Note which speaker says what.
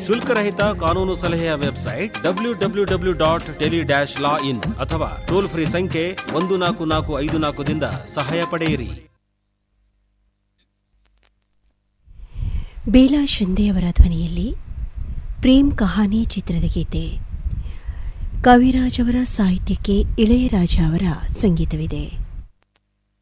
Speaker 1: ಶುಲ್ಕರಹಿತ ಕಾನೂನು ಸಲಹೆಯ website www.tele-law-in ಅಥವಾ ಟೋಲ್ ಫ್ರೀ ಸಂಖ್ಯೆ 14454 ದಿಂದ ಸಹಾಯ ಪಡೆಯಿರಿ.
Speaker 2: ಬೇಲಾ ಶಿಂದೆಯವರ ಧ್ವನಿಯಲ್ಲಿ ಪ್ರೇಮ್ ಕಹಾನಿ ಚಿತ್ರದ ಗೀತೆ. ಕವಿರಾಜ್ ಅವರ ಸಾಹಿತ್ಯಕ್ಕೆ ಇಳೆಯರಾಜ ಅವರ ಸಂಗೀತವಿದೆ.